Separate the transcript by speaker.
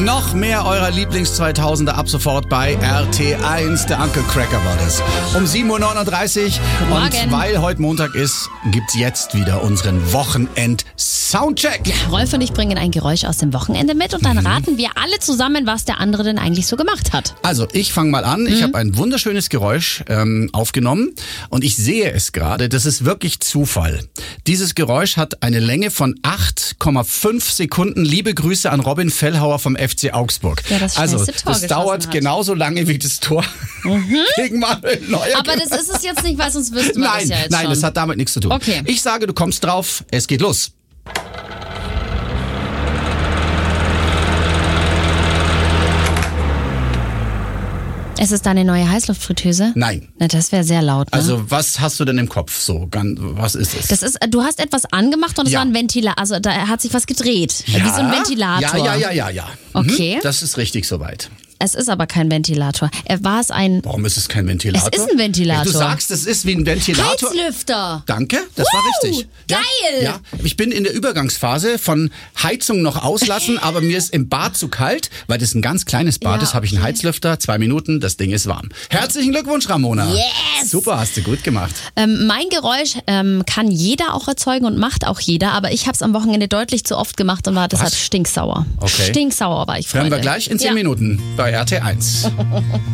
Speaker 1: Noch mehr eurer Lieblings-2000er ab sofort bei RT1. Der Uncle Cracker war das. Um 7.39 Uhr. Und weil heute Montag ist, gibt's jetzt wieder unseren Wochenend-Soundcheck.
Speaker 2: Ja, Rolf und ich bringen ein Geräusch aus dem Wochenende mit und dann raten wir alle zusammen, was der andere denn eigentlich so gemacht hat.
Speaker 1: Also, ich fange mal an. Ich habe ein wunderschönes Geräusch aufgenommen und ich sehe es gerade. Das ist wirklich Zufall. Dieses Geräusch hat eine Länge von 8,5 Sekunden. Liebe Grüße an Robin Fellhauer vom FC Augsburg.
Speaker 2: Ja, das
Speaker 1: also,
Speaker 2: Tor
Speaker 1: das dauert genauso lange wie das Tor gegen Manuel Neuer.
Speaker 2: Aber das ist es jetzt nicht, weil sonst wüssten wir das ja jetzt
Speaker 1: Nein,
Speaker 2: schon.
Speaker 1: das hat damit nichts zu tun.
Speaker 2: Okay.
Speaker 1: Ich sage, du kommst drauf. Es geht los.
Speaker 2: Es ist deine neue Heißluftfritteuse?
Speaker 1: Nein.
Speaker 2: Na, das wäre sehr laut, ne?
Speaker 1: Also, was hast du denn im Kopf? So, was ist es?
Speaker 2: Das ist, du hast etwas angemacht und es
Speaker 1: Ja.
Speaker 2: war ein Ventilator. Also da hat sich was gedreht. Wie so ein Ventilator.
Speaker 1: Ja.
Speaker 2: Okay.
Speaker 1: Das ist richtig soweit.
Speaker 2: Es ist aber kein Ventilator. War es ein
Speaker 1: Warum ist es kein Ventilator?
Speaker 2: Es ist ein Ventilator.
Speaker 1: Du sagst, es ist wie ein Ventilator.
Speaker 2: Heizlüfter?
Speaker 1: Danke, das war richtig.
Speaker 2: Geil!
Speaker 1: Ja, ich bin in der Übergangsphase von Heizung noch auslassen, aber mir ist im Bad zu kalt, weil das ein ganz kleines Bad ist, habe ich einen Heizlüfter, 2 Minuten, das Ding ist warm. Herzlichen Glückwunsch, Ramona.
Speaker 2: Yes!
Speaker 1: Super, hast du gut gemacht.
Speaker 2: Mein Geräusch kann jeder auch erzeugen und macht auch jeder, aber ich habe es am Wochenende deutlich zu oft gemacht und war deshalb stinksauer.
Speaker 1: Okay.
Speaker 2: Stinksauer war ich, Freunde.
Speaker 1: Hören wir gleich in 10 Minuten bei RT1.